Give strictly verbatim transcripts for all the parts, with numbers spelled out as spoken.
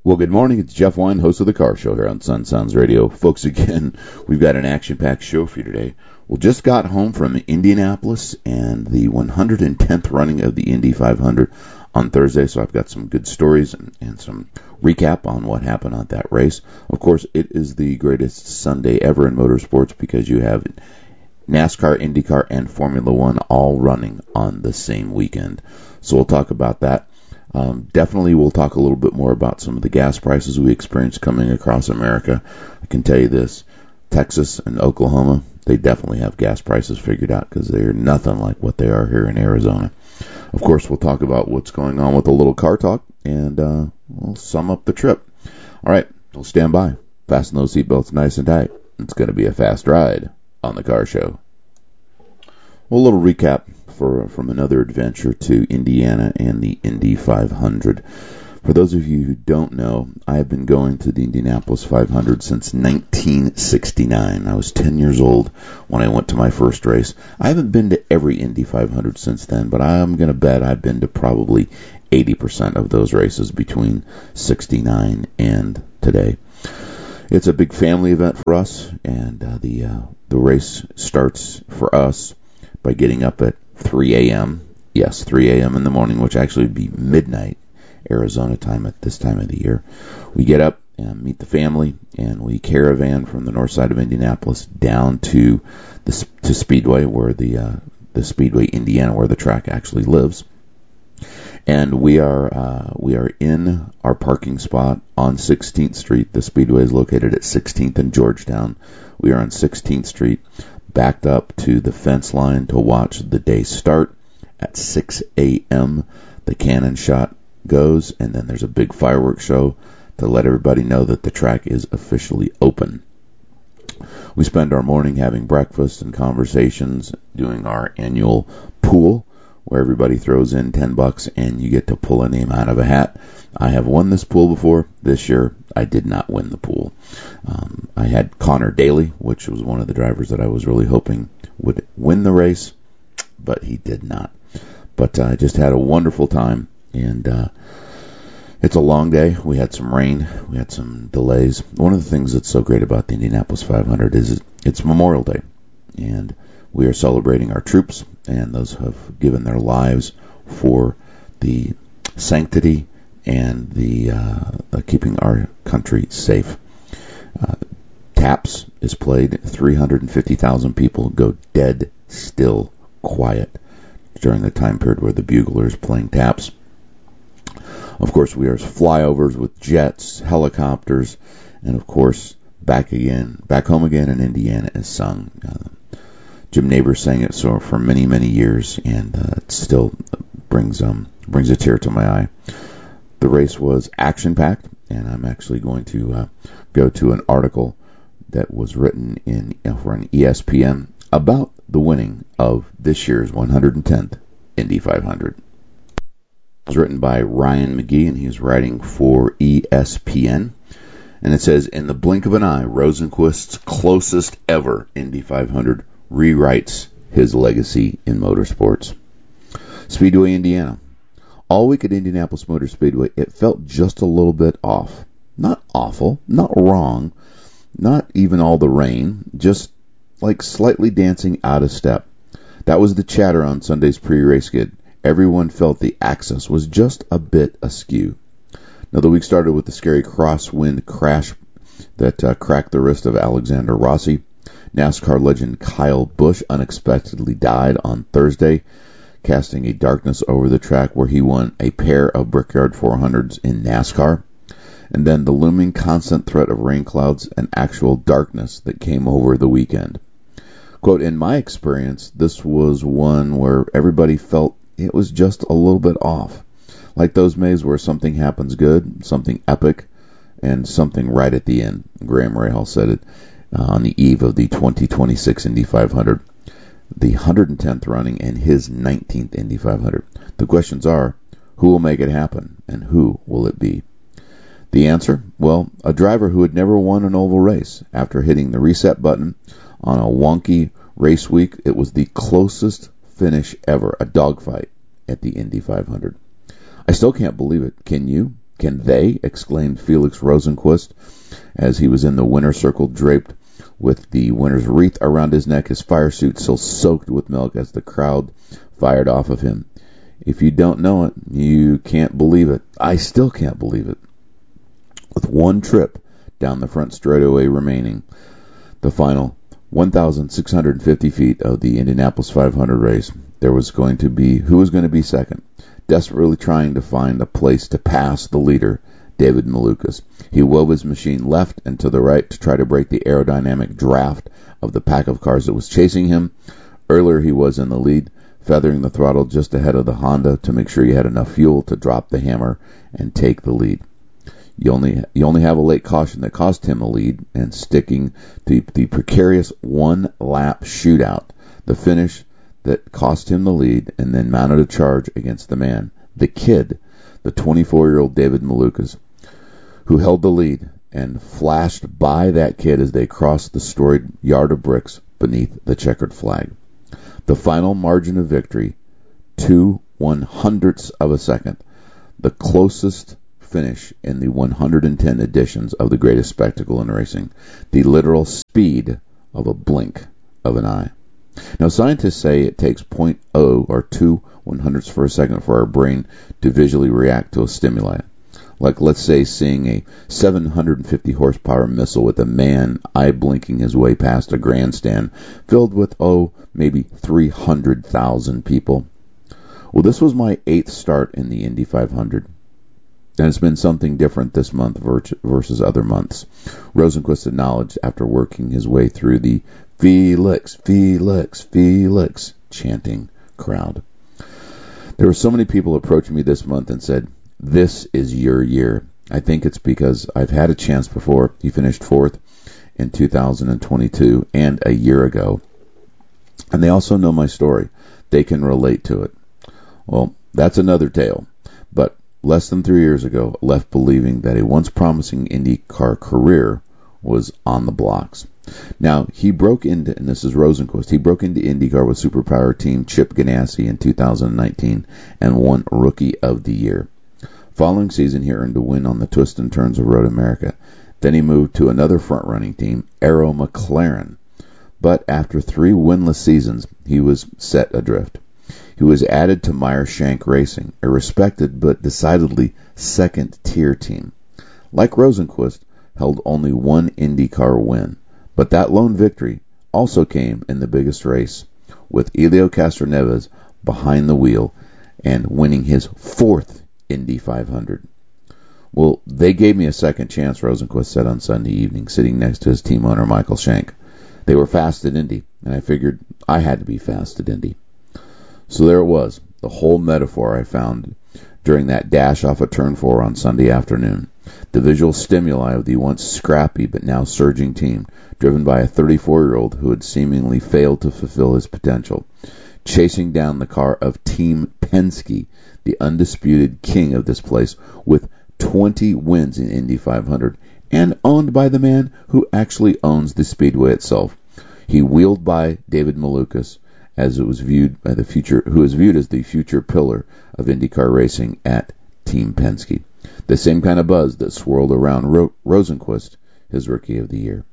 Well, good morning. It's Jeff Wine, host of The Car Show here on Sun Sounds Radio. Folks, again, we've got an action-packed show for you today. We just got home from Indianapolis and the one hundred tenth running of the Indy five hundred on Thursday, so I've got some good stories and, and some recap on what happened on that race. Of course, it is the greatest Sunday ever in motorsports because you have NASCAR, IndyCar, and Formula One all running on the same weekend. So we'll talk about that. Um, definitely we'll talk a little bit more about some of the gas prices we experienced coming across America. I can tell you this, Texas and Oklahoma, they definitely have gas prices figured out because they are nothing like what they are here in Arizona. Of course, we'll talk about what's going on with a little car talk, and uh, we'll sum up the trip. All right, we'll stand by. Fasten those seatbelts nice and tight. It's going to be a fast ride on The Car Show. Well, a little recap for from another adventure to Indiana and the Indy five hundred. For those of you who don't know, I have been going to the Indianapolis five hundred since nineteen sixty-nine. I was ten years old when I went to my first race. I haven't been to every Indy five hundred since then, but I'm going to bet I've been to probably eighty percent of those races between sixty-nine and today. It's a big family event for us, and uh, the uh, the race starts for us by getting up at three a.m. Yes, three a.m. in the morning, which actually would be midnight Arizona time at this time of the year. We get up and meet the family, and we caravan from the north side of Indianapolis down to the to Speedway, where the uh, the Speedway, Indiana, where the track actually lives. And we are uh, we are in our parking spot on sixteenth Street. The Speedway is located at sixteenth and Georgetown. We are on sixteenth Street, backed up to the fence line to watch the day start at six a.m. The cannon shot goes, and then there's a big fireworks show to let everybody know that the track is officially open. We spend our morning having breakfast and conversations, doing our annual pool, where everybody throws in ten bucks and you get to pull a name out of a hat. I have won this pool before. This year, I did not win the pool. Um, I had Connor Daly, which was one of the drivers that I was really hoping would win the race, but he did not. But I uh, just had a wonderful time, and uh, it's a long day. We had some rain. We had some delays. One of the things that's so great about the Indianapolis five hundred is it's Memorial Day, and we are celebrating our troops and those who have given their lives for the sanctity and the uh, keeping our country safe. Uh, Taps is played. three hundred fifty thousand people go dead still quiet during the time period where the bugler is playing taps. Of course, we are flyovers with jets, helicopters, and of course, back again, back home again in Indiana is sung. Uh, Jim Neighbors sang it so for many, many years, and uh, it still brings um brings a tear to my eye. The race was action-packed, and I'm actually going to uh, go to an article that was written in uh, for an E S P N about the winning of this year's one hundred tenth Indy five hundred. It was written by Ryan McGee, and he's writing for E S P N. And it says, in the blink of an eye, Rosenquist's closest ever Indy five hundred rewrites his legacy in motorsports. Speedway, Indiana. All week at Indianapolis Motor Speedway, it felt just a little bit off. Not awful, not wrong, not even all the rain, just like slightly dancing out of step. That was the chatter on Sunday's pre-race skid. Everyone felt the axis was just a bit askew. Now, the week started with the scary crosswind crash that uh, cracked the wrist of Alexander Rossi. NASCAR legend Kyle Busch unexpectedly died on Thursday, casting a darkness over the track where he won a pair of Brickyard four hundreds in NASCAR. And then the looming constant threat of rain clouds and actual darkness that came over the weekend. Quote, in my experience, this was one where everybody felt it was just a little bit off. Like those Mays where something happens good, something epic, and something right at the end. Graham Rahal said it uh, on the eve of the twenty twenty-six Indy five hundred, the one hundred tenth running, and his nineteenth Indy five hundred. The questions are, who will make it happen, and who will it be? The answer? Well, a driver who had never won an oval race. After hitting the reset button on a wonky race week, it was the closest finish ever, a dogfight at the Indy five hundred. I still can't believe it. Can you? Can they? Exclaimed Felix Rosenqvist as he was in the winner's circle, draped with the winner's wreath around his neck, his fire suit still soaked with milk as the crowd fired off of him. If you don't know it, you can't believe it. I still can't believe it. With one trip down the front straightaway remaining, the final one thousand six hundred fifty feet of the Indianapolis five hundred race, there was going to be, who was going to be second? Desperately trying to find a place to pass the leader, David Malukas. He wove his machine left and to the right to try to break the aerodynamic draft of the pack of cars that was chasing him. Earlier he was in the lead, feathering the throttle just ahead of the Honda to make sure he had enough fuel to drop the hammer and take the lead. You only you only have a late caution that cost him a lead, and sticking to the precarious one-lap shootout, the finish that cost him the lead, and then mounted a charge against the man, the kid, the twenty-four-year-old David Malukas, who held the lead and flashed by that kid as they crossed the storied yard of bricks beneath the checkered flag. The final margin of victory, two one-hundredths of a second, the closest finish in the one hundred ten editions of the greatest spectacle in racing, the literal speed of a blink of an eye. Now, scientists say it takes zero point zero or two one-hundredths for a second for our brain to visually react to a stimuli. Like, let's say, seeing a seven hundred fifty horsepower missile with a man eye-blinking his way past a grandstand filled with, oh, maybe three hundred thousand people. Well, this was my eighth start in the Indy five hundred. And it's been something different this month versus other months. Rosenqvist acknowledged after working his way through the Felix, Felix, Felix chanting crowd. There were so many people approaching me this month and said, "This is your year." I think it's because I've had a chance before. He finished fourth in two thousand twenty-two and a year ago. And they also know my story. They can relate to it. Well, that's another tale. But less than three years ago, left believing that a once promising IndyCar career was on the blocks. Now, he broke into, and this is Rosenqvist, he broke into IndyCar with superpower team Chip Ganassi in two thousand nineteen and won Rookie of the Year. Following season, he earned a win on the twists and turns of Road America. Then he moved to another front-running team, Arrow McLaren. But after three winless seasons, he was set adrift. He was added to Meyer Shank Racing, a respected but decidedly second-tier team. Like Rosenqvist, held only one IndyCar win, but that lone victory also came in the biggest race, with Helio Castroneves behind the wheel and winning his fourth Indy five hundred. Well, they gave me a second chance, Rosenqvist said on Sunday evening, sitting next to his team owner, Michael Shank. They were fast at Indy, and I figured I had to be fast at Indy. So there it was, the whole metaphor I found during that dash off of turn four on Sunday afternoon. The visual stimuli of the once scrappy but now surging team, driven by a thirty-four-year-old who had seemingly failed to fulfill his potential, chasing down the car of Team Penske, the undisputed king of this place, with twenty wins in Indy five hundred, and owned by the man who actually owns the speedway itself. He wheeled by David Malukas, as it was viewed by the future, who is viewed as the future pillar of IndyCar racing at Team Penske. The same kind of buzz that swirled around Ro- Rosenqvist, his Rookie of the Year.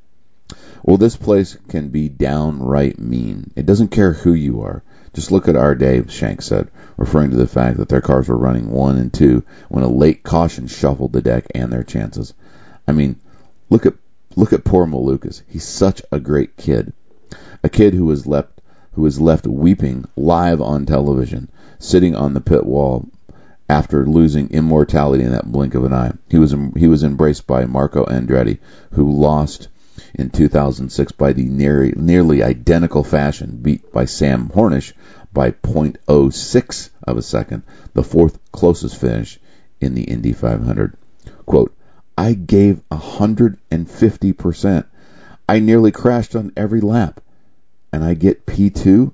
Well, this place can be downright mean. It doesn't care who you are. Just look at our day, Shank said, referring to the fact that their cars were running one and two when a late caution shuffled the deck and their chances. I mean, look at look at poor Malukas. He's such a great kid. A kid who was left who was left weeping live on television, sitting on the pit wall after losing immortality in that blink of an eye. He was he was embraced by Marco Andretti, who lost in two thousand six by the near, nearly identical fashion, beat by Sam Hornish by zero point zero six of a second, the fourth closest finish in the Indy five hundred. Quote, "I gave one hundred fifty percent. I nearly crashed on every lap. And I get P two?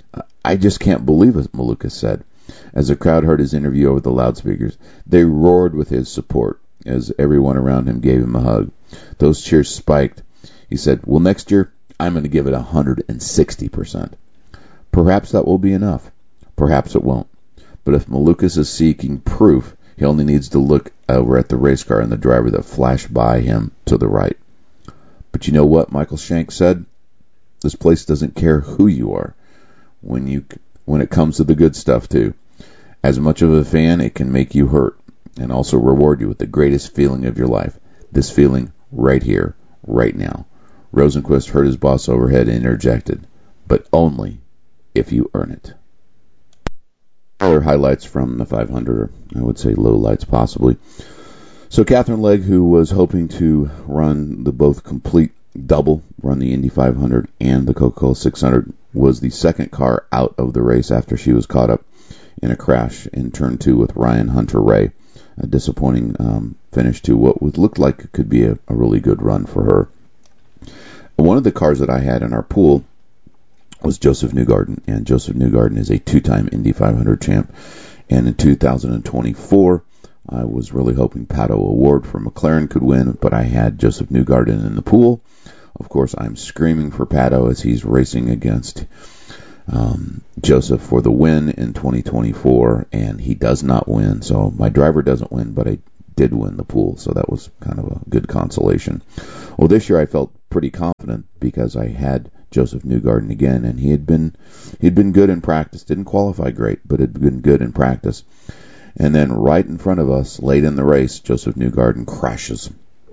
I just can't believe it," Malukas said. As the crowd heard his interview over the loudspeakers, they roared with his support as everyone around him gave him a hug. Those cheers spiked. He said, "Well, next year, I'm going to give it one hundred sixty percent. Perhaps that will be enough. Perhaps it won't. But if Malukas is seeking proof, He only needs to look over at the race car and the driver that flashed by him to the right. But you know what Michael Shank said? This place doesn't care who you are when you when it comes to the good stuff too. As much of a fan, it can make you hurt and also reward you with the greatest feeling of your life. This feeling right here, right now. Rosenqvist heard his boss overhead and interjected, but only if you earn it. Other highlights from the five hundred, or I would say low lights possibly. So Catherine Legg, who was hoping to run the both complete double, run the Indy five hundred and the Coca-Cola six hundred, was the second car out of the race after she was caught up in a crash in turn two with Ryan Hunter-Reay. A disappointing um, finish to what would look like it could be a, a really good run for her. One of the cars that I had in our pool was Joseph Newgarden, and Joseph Newgarden is a two-time Indy five hundred champ. And in two thousand twenty-four, I was really hoping Pato O'Ward from McLaren could win, but I had Joseph Newgarden in the pool. Of course, I'm screaming for Pato as he's racing against um, Joseph for the win in twenty twenty-four, and he does not win. So my driver doesn't win, but I did win the pool, so that was kind of a good consolation. Well, this year I felt pretty confident because I had Joseph Newgarden again, and he had been he'd been good in practice. Didn't qualify great, but had been good in practice. And then right in front of us, late in the race, Joseph Newgarden crashes,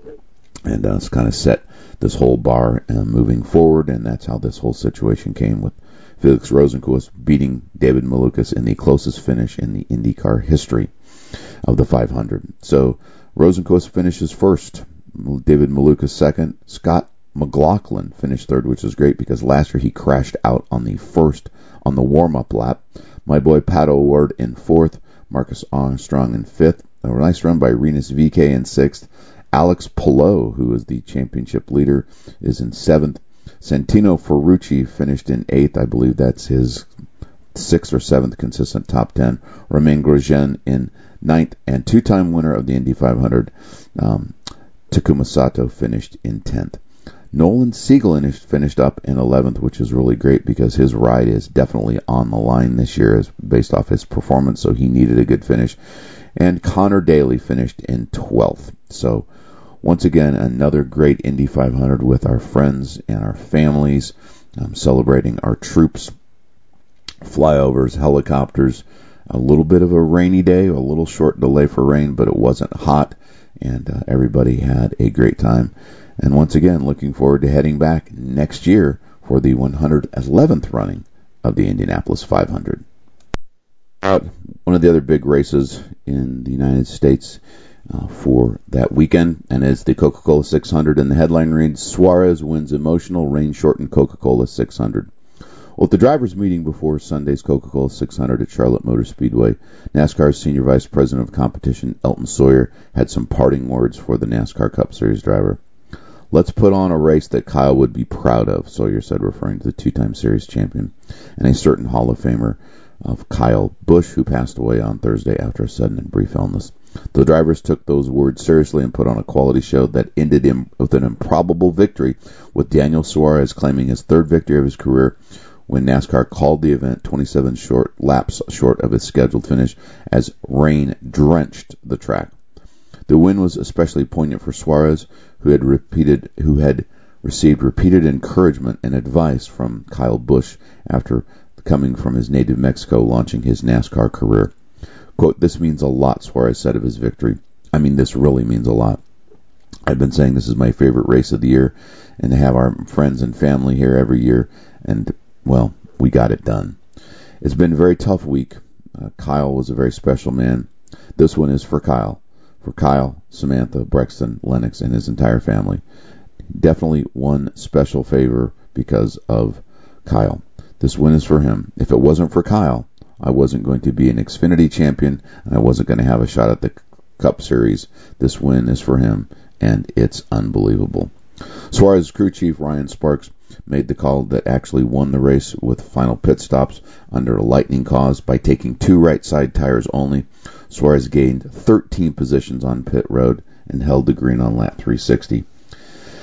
and uh, it's kind of set this whole bar uh, moving forward, and that's how this whole situation came with Felix Rosenqvist beating David Malukas in the closest finish in the IndyCar history of the five hundred. So Rosenqvist finishes first, David Malukas second, Scott McLaughlin finished third, which is great because last year he crashed out on the first, on the warm-up lap. My boy Pato O'Ward in fourth, Marcus Armstrong in fifth. A nice run by Rinus V K in sixth. Alex Palou, who is the championship leader, is in seventh. Santino Ferrucci finished in eighth. I believe that's his sixth or seventh consistent top ten. Romain Grosjean in ninth, and two-time winner of the Indy five hundred, um, Takuma Sato, finished in tenth. Nolan Siegel finished up in eleventh, which is really great because his ride is definitely on the line this year is based off his performance, so he needed a good finish. And Connor Daly finished in twelfth. So once again, another great Indy five hundred with our friends and our families, um, celebrating our troops, flyovers, helicopters, a little bit of a rainy day, a little short delay for rain, but it wasn't hot, and uh, everybody had a great time. And once again, looking forward to heading back next year for the one hundred eleventh running of the Indianapolis five hundred. Uh, one of the other big races in the United States uh, for that weekend, and it's the Coca-Cola six hundred, and the headline reads, Suarez wins emotional rain-shortened Coca-Cola six hundred. Well, at the drivers' meeting before Sunday's Coca-Cola six hundred at Charlotte Motor Speedway, NASCAR's Senior Vice President of Competition, Elton Sawyer, had some parting words for the NASCAR Cup Series driver. Let's put on a race that Kyle would be proud of, Sawyer said, referring to the two-time series champion and a certain Hall of Famer of Kyle Busch, who passed away on Thursday after a sudden and brief illness. The drivers took those words seriously and put on a quality show that ended in, with an improbable victory, with Daniel Suarez claiming his third victory of his career when NASCAR called the event twenty-seven short laps short of its scheduled finish as rain drenched the track. The win was especially poignant for Suarez, who had repeated, who had received repeated encouragement and advice from Kyle Busch after coming from his native Mexico, launching his NASCAR career. Quote, "This means a lot," Suarez said of his victory. I mean, this really means a lot. I've been saying this is my favorite race of the year, and to have our friends and family here every year, and, well, we got it done. It's been a very tough week. Uh, Kyle was a very special man. This one is for Kyle. For Kyle, Samantha, Brexton, Lennox, and his entire family. Definitely one special favor because of Kyle. This win is for him. If it wasn't for Kyle, I wasn't going to be an Xfinity champion, and I wasn't going to have a shot at the Cup Series. This win is for him, and it's unbelievable. Suarez's crew chief, Ryan Sparks, made the call that actually won the race with final pit stops under a lightning cause by taking two right side tires only. Suarez gained thirteen positions on pit road and held the green on lap three sixty.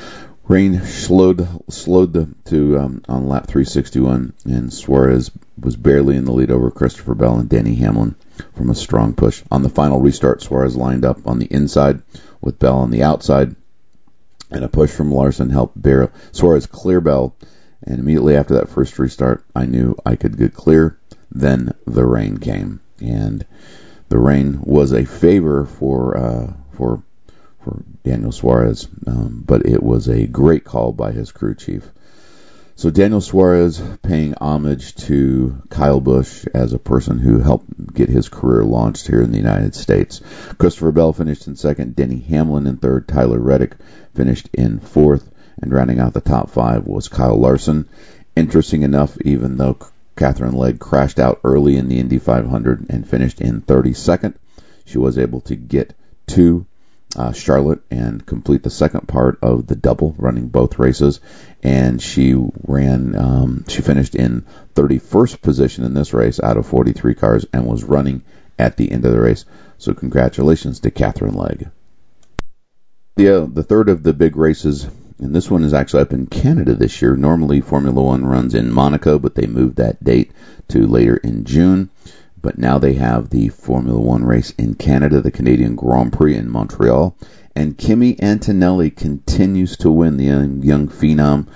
Rain slowed slowed the, to um, on lap three sixty-one, and Suarez was barely in the lead over Christopher Bell and Denny Hamlin from a strong push. On the final restart, Suarez lined up on the inside with Bell on the outside, and a push from Larson helped bear Suarez clear Bell. And immediately after that first restart, I knew I could get clear. Then the rain came, and the rain was a favor for uh, for. for Daniel Suarez, um, but it was a great call by his crew chief. So Daniel Suarez paying homage to Kyle Busch as a person who helped get his career launched here in the United States. Christopher Bell finished in second, Denny Hamlin in third, Tyler Reddick finished in fourth, and rounding out the top five was Kyle Larson. Interesting enough, even though Katherine Legge crashed out early in the Indy five hundred and finished in thirty-second, she was able to get to Uh, Charlotte and complete the second part of the double, running both races, and she ran um, she finished in thirty-first position in this race out of forty-three cars and was running at the end of the race. So congratulations to Katherine Legge. The, uh, the third of the big races, and this one is actually up in Canada this year. Normally Formula One runs in Monaco, but they moved that date to later in June. But now they have the Formula One race in Canada, the Canadian Grand Prix in Montreal. And Kimi Antonelli continues to win. The young, young phenom